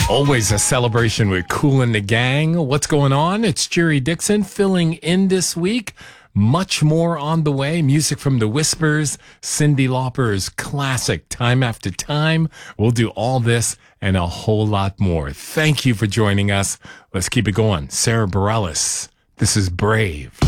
Always a celebration with Kool and the Gang. What's going on? It's Jerry Dixon filling in this week. Much more on the way. Music from The Whispers, Cyndi Lauper's classic Time After Time. We'll do all this and a whole lot more. Thank you for joining us. Let's keep it going. Sarah Bareilles, this is Brave.